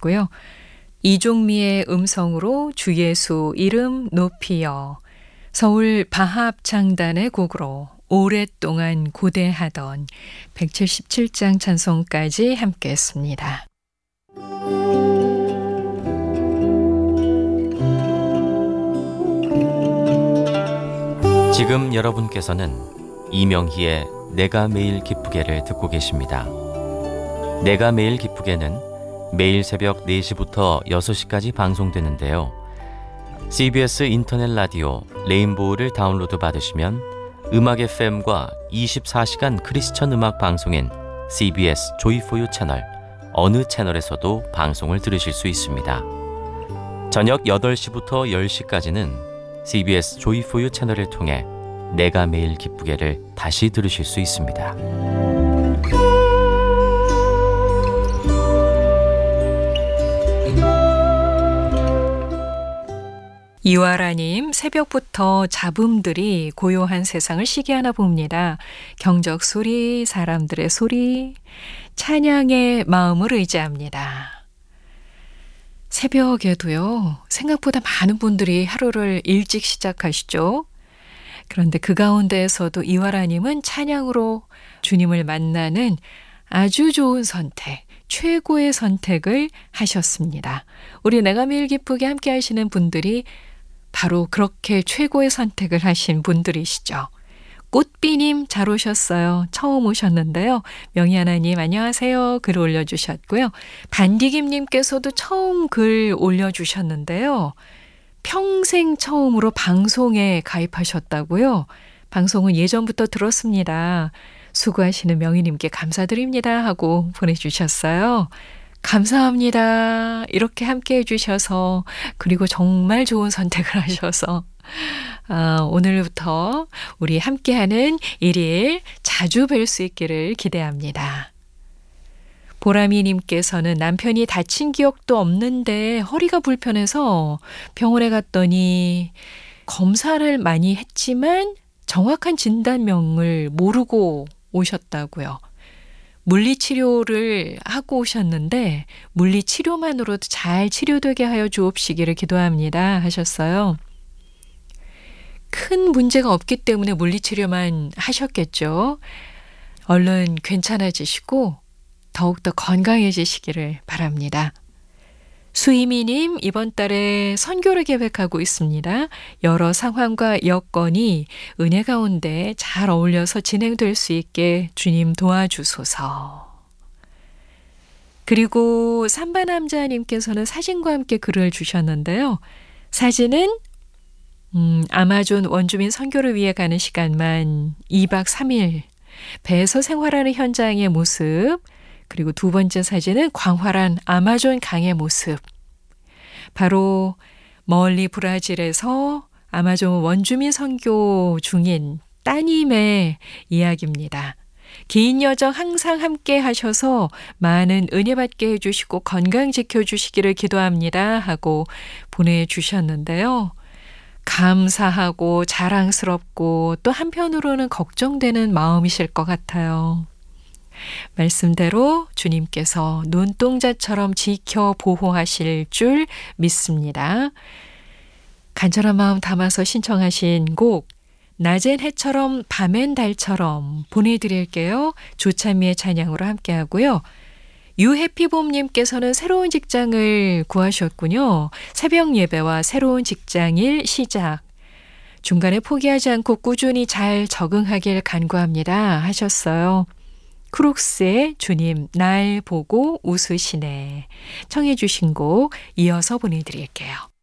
주셨고요. 이종미의 음성으로 주 예수 이름 높이여, 서울 바합장단의 곡으로 오랫동안 고대하던 177장 찬송까지 함께했습니다. 지금 여러분께서는 이명희의 내가 매일 기쁘게를 듣고 계십니다. 내가 매일 기쁘게는 매일 새벽 4시부터 6시까지 방송되는데요. CBS 인터넷 라디오 레인보우를 다운로드 받으시면 음악 FM과 24시간 크리스천 음악 방송인 CBS 조이포유 채널 어느 채널에서도 방송을 들으실 수 있습니다. 저녁 8시부터 10시까지는 CBS 조이포유 채널을 통해 내가 매일 기쁘게를 다시 들으실 수 있습니다. 이화라님, 새벽부터 잡음들이 고요한 세상을 시기하나 봅니다. 경적 소리, 사람들의 소리, 찬양의 마음을 의지합니다. 새벽에도요, 생각보다 많은 분들이 하루를 일찍 시작하시죠. 그런데 그 가운데에서도 이화라님은 찬양으로 주님을 만나는 아주 좋은 선택, 최고의 선택을 하셨습니다. 우리 내가 매일 기쁘게 함께 하시는 분들이 바로 그렇게 최고의 선택을 하신 분들이시죠. 꽃비님 잘 오셨어요. 처음 오셨는데요. 명희하나님 안녕하세요. 글 올려주셨고요. 반디김님께서도 처음 글 올려주셨는데요. 평생 처음으로 방송에 가입하셨다고요. 방송은 예전부터 들었습니다. 수고하시는 명희님께 감사드립니다 하고 보내주셨어요. 감사합니다. 이렇게 함께 해주셔서, 그리고 정말 좋은 선택을 하셔서 오늘부터 우리 함께하는 일일 자주 뵐 수 있기를 기대합니다. 보라미님께서는 남편이 다친 기억도 없는데 허리가 불편해서 병원에 갔더니 검사를 많이 했지만 정확한 진단명을 모르고 오셨다고요. 물리치료를 하고 오셨는데 물리치료만으로도 잘 치료되게 하여 주옵시기를 기도합니다 하셨어요. 큰 문제가 없기 때문에 물리치료만 하셨겠죠. 얼른 괜찮아지시고 더욱더 건강해지시기를 바랍니다. 수이미님, 이번 달에 선교를 계획하고 있습니다. 여러 상황과 여건이 은혜 가운데 잘 어울려서 진행될 수 있게 주님 도와주소서. 그리고 삼바남자님께서는 사진과 함께 글을 주셨는데요. 사진은 아마존 원주민 선교를 위해 가는 시간만 2박 3일 배에서 생활하는 현장의 모습, 그리고 두 번째 사진은 광활한 아마존 강의 모습. 바로 멀리 브라질에서 아마존 원주민 선교 중인 따님의 이야기입니다. 긴 여정 항상 함께 하셔서 많은 은혜 받게 해주시고 건강 지켜주시기를 기도합니다 하고 보내주셨는데요. 감사하고 자랑스럽고 또 한편으로는 걱정되는 마음이실 것 같아요. 말씀대로 주님께서 눈동자처럼 지켜 보호하실 줄 믿습니다. 간절한 마음 담아서 신청하신 곡 낮엔 해처럼 밤엔 달처럼 보내드릴게요. 조찬미의 찬양으로 함께하고요. 유해피봄님께서는 새로운 직장을 구하셨군요. 새벽 예배와 새로운 직장일 시작. 중간에 포기하지 않고 꾸준히 잘 적응하길 간구합니다 하셨어요. 크룩스의 주님 날 보고 웃으시네 청해 주신 곡 이어서 보내드릴게요.